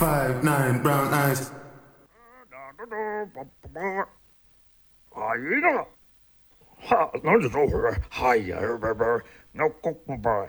5'9", brown eyes. 아이가 너도 좋아 하이야 너 꼭봐